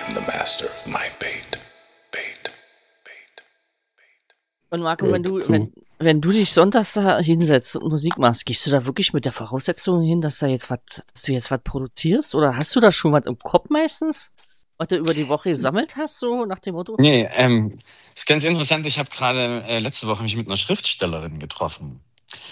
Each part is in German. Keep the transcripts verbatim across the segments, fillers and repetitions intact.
I'm the master of my fate. Fate. Fate. Und Marco, wenn du, wenn, wenn du dich sonntags da hinsetzt und Musik machst, gehst du da wirklich mit der Voraussetzung hin, dass da jetzt was, dass du jetzt was produzierst? Oder hast du da schon was im Kopf meistens, was du über die Woche gesammelt hast, so nach dem Motto? Nee, ähm, ist ganz interessant. Ich habe gerade äh, letzte Woche mich mit einer Schriftstellerin getroffen.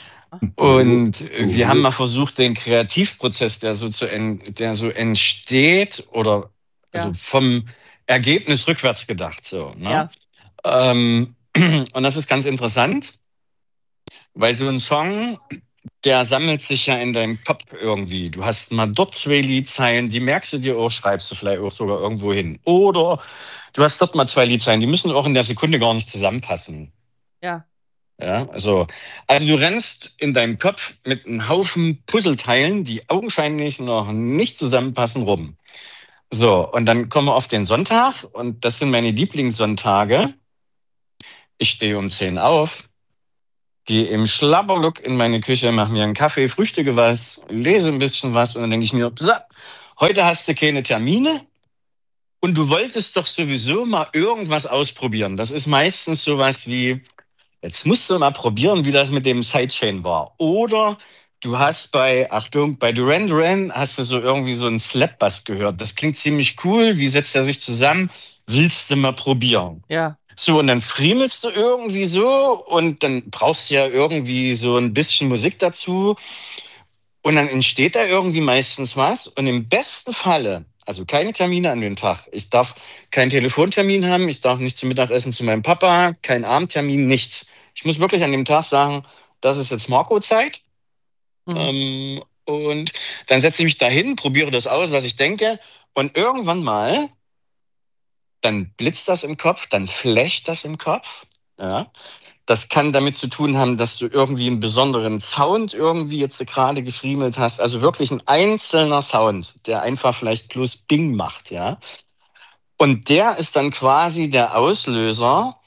Und äh, wir haben mal versucht, den Kreativprozess, der so, zu en, der so entsteht, oder also Ja. vom Ergebnis rückwärts gedacht, so. Ne? Ja. Ähm, und das ist ganz interessant, weil so ein Song, der sammelt sich ja in deinem Kopf irgendwie. Du hast mal dort zwei Liedzeilen, die merkst du dir auch, schreibst du vielleicht auch sogar irgendwo hin. Oder du hast dort mal zwei Liedzeilen, die müssen auch in der Sekunde gar nicht zusammenpassen. Ja. Ja, also, also du rennst in deinem Kopf mit einem Haufen Puzzleteilen, die augenscheinlich noch nicht zusammenpassen, rum. So, und dann kommen wir auf den Sonntag, und das sind meine Lieblingssonntage. Ich stehe um zehn auf, gehe im Schlabberlook in meine Küche, mache mir einen Kaffee, frühstücke was, lese ein bisschen was, und dann denke ich mir, so, heute hast du keine Termine und du wolltest doch sowieso mal irgendwas ausprobieren. Das ist meistens sowas wie, jetzt musst du mal probieren, wie das mit dem Sidechain war. Oder du hast bei, Achtung, bei Duran Duran hast du so irgendwie so einen Slapbass gehört. Das klingt ziemlich cool. Wie setzt er sich zusammen? Willst du mal probieren? Ja. So, und dann friemelst du irgendwie so, und dann brauchst du ja irgendwie so ein bisschen Musik dazu. Und dann entsteht da irgendwie meistens was. Und im besten Falle, also keine Termine an den Tag. Ich darf keinen Telefontermin haben, ich darf nicht zum Mittagessen zu meinem Papa, kein Abendtermin, nichts. Ich muss wirklich an dem Tag sagen, das ist jetzt Marco-Zeit. Mhm. Ähm, und dann setze ich mich dahin, probiere das aus, was ich denke. Und irgendwann mal, dann blitzt das im Kopf, dann flasht das im Kopf. Ja. Das kann damit zu tun haben, dass du irgendwie einen besonderen Sound irgendwie jetzt gerade gefriemelt hast. Also wirklich ein einzelner Sound, der einfach vielleicht bloß Bing macht, ja. Und der ist dann quasi der Auslöser,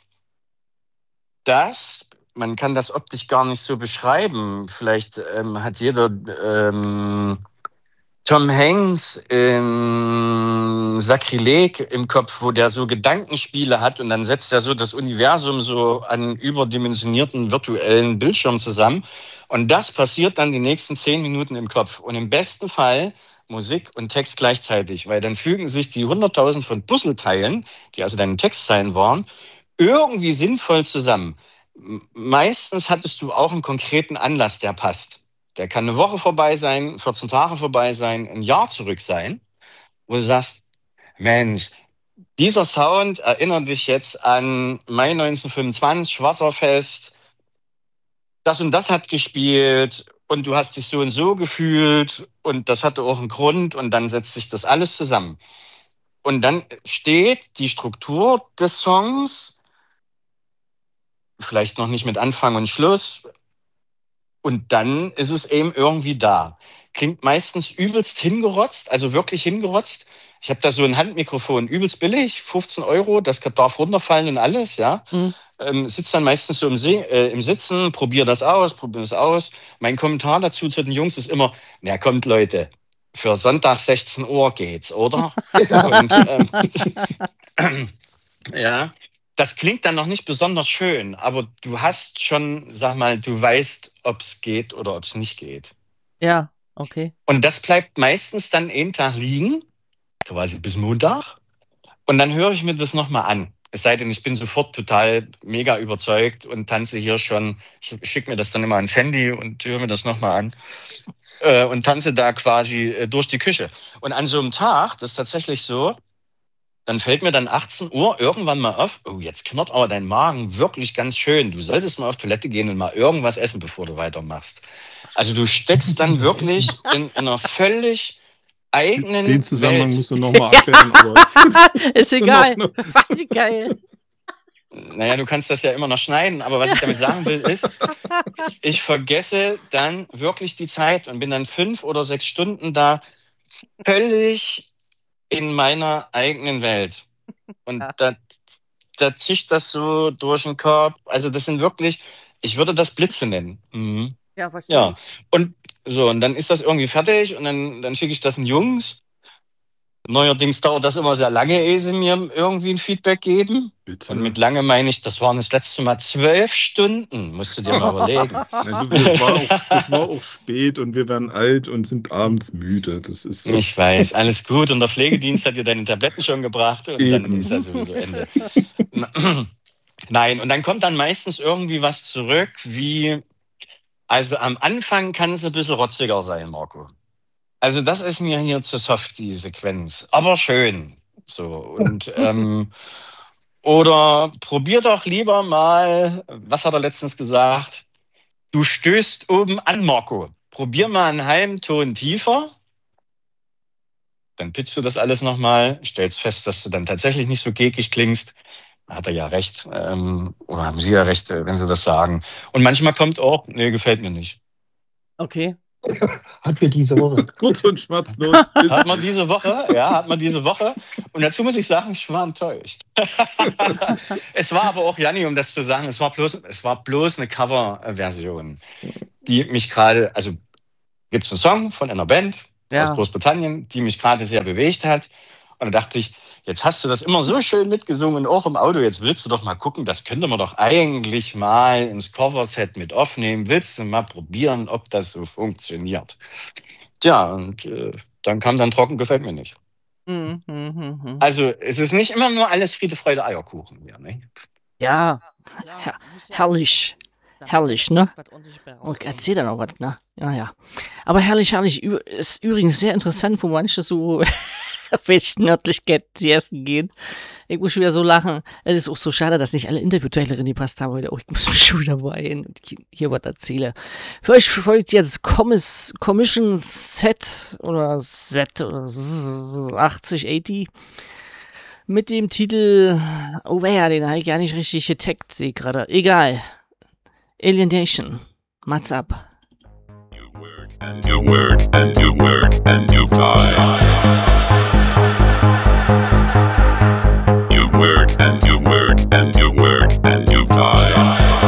dass, man kann das optisch gar nicht so beschreiben. Vielleicht ähm, hat jeder ähm, Tom Hanks in Sakrileg im Kopf, wo der so Gedankenspiele hat, und dann setzt er so das Universum so an überdimensionierten virtuellen Bildschirm zusammen. Und das passiert dann die nächsten zehn Minuten im Kopf. Und im besten Fall Musik und Text gleichzeitig, weil dann fügen sich die hunderttausend von Puzzleteilen, die also deine Textzeilen waren, irgendwie sinnvoll zusammen. Meistens hattest du auch einen konkreten Anlass, der passt. Der kann eine Woche vorbei sein, vierzehn Tage vorbei sein, ein Jahr zurück sein, wo du sagst, Mensch, dieser Sound erinnert dich jetzt an Mai neunzehnhundertfünfundzwanzig, Wasserfest, das und das hat gespielt und du hast dich so und so gefühlt und das hatte auch einen Grund, und dann setzt sich das alles zusammen. Und dann steht die Struktur des Songs, vielleicht noch nicht mit Anfang und Schluss, und dann ist es eben irgendwie da. Klingt meistens übelst hingerotzt, also wirklich hingerotzt. Ich habe da so ein Handmikrofon, übelst billig, fünfzehn Euro, das darf runterfallen und alles, ja. Mhm. Ähm, sitzt dann meistens so im, See, äh, im Sitzen, probier das aus, probier das aus. Mein Kommentar dazu zu den Jungs ist immer, na kommt Leute, für Sonntag sechzehn Uhr geht's, oder? Und, ähm, ja, das klingt dann noch nicht besonders schön, aber du hast schon, sag mal, du weißt, ob es geht oder ob es nicht geht. Ja, okay. Und das bleibt meistens dann einen Tag liegen, quasi bis Montag. Und dann höre ich mir das nochmal an. Es sei denn, ich bin sofort total mega überzeugt und tanze hier schon. Ich schicke mir das dann immer ans Handy und höre mir das nochmal an. Äh, und tanze da quasi äh, durch die Küche. Und an so einem Tag, das ist tatsächlich so, dann fällt mir dann achtzehn Uhr irgendwann mal auf, oh, jetzt knurrt aber dein Magen wirklich ganz schön. Du solltest mal auf Toilette gehen und mal irgendwas essen, bevor du weitermachst. Also du steckst dann wirklich in einer völlig eigenen Den Zusammenhang Welt. musst du nochmal erklären. Aber Ist egal. Fand ich geil. Naja, du kannst das ja immer noch schneiden, aber was ich damit sagen will, ist, ich vergesse dann wirklich die Zeit und bin dann fünf oder sechs Stunden da völlig in meiner eigenen Welt. Und Ja. da, da zischt das so durch den Kopf. Also das sind wirklich, ich würde das Blitze nennen. Mhm. Ja, verstehe. Ja, und so, und dann ist das irgendwie fertig und dann, dann schicke ich das den Jungs. Neuerdings dauert das immer sehr lange, ehe sie mir irgendwie ein Feedback geben. Bitte. Und mit lange meine ich, das waren das letzte Mal zwölf Stunden, musst du dir mal überlegen. Na, du, das, war auch, das war auch spät und wir werden alt und sind abends müde. Das ist so. Ich weiß, alles gut. Und der Pflegedienst hat dir deine Tabletten schon gebracht und Eben. dann ist ja sowieso Ende. Nein, und dann kommt dann meistens irgendwie was zurück, wie, also am Anfang kann es ein bisschen rotziger sein, Marco. Also das ist mir hier zu soft, die Sequenz. Aber schön. So, und, ähm, oder probier doch lieber mal, was hat er letztens gesagt? Du stößt oben an, Marco. Probier mal einen halben Ton tiefer. Dann pitchst du das alles nochmal, stellst fest, dass du dann tatsächlich nicht so gekig klingst. Hat er ja recht. Ähm, oder haben sie ja recht, wenn sie das sagen. Und manchmal kommt auch, nee, gefällt mir nicht. Okay. Hat wir diese Woche. Kurz und schmerzlos. Hat man diese Woche, ja, hat man diese Woche. Und dazu muss ich sagen, ich war enttäuscht. Es war aber auch, Janni, um das zu sagen, es war bloß, es war bloß eine Coverversion, die mich gerade, also gibt es einen Song von einer Band Ja. aus Großbritannien, die mich gerade sehr bewegt hat. Und da dachte ich, jetzt hast du das immer so schön mitgesungen, auch im Auto, jetzt willst du doch mal gucken, das könnte man doch eigentlich mal ins Coverset mit aufnehmen. Willst du mal probieren, ob das so funktioniert? Tja, und äh, dann kam dann trocken, gefällt mir nicht. Mhm, mhm, mhm. Also es ist nicht immer nur alles Friede, Freude, Eierkuchen hier, ne? Ja, her herrlich. Herrlich, ne? Oh, erzähl da noch was, ne? Naja. Aber herrlich, herrlich. Ü- Ist übrigens sehr interessant, wo manche so auf welche Nördlichkeit sie essen gehen. Ich muss schon wieder so lachen. Es ist auch so schade, dass nicht alle Interviewteile reingepasst haben heute. Oh, ich muss mich schon wieder beeilen und hier was erzählen. Für euch folgt jetzt Commis Commission Set oder Set oder achtzig achtzig mit dem Titel, oh ja, den habe ich gar nicht richtig getaggt, sehe ich gerade. Egal. Alienation. What's up? And you work and you work and you buy.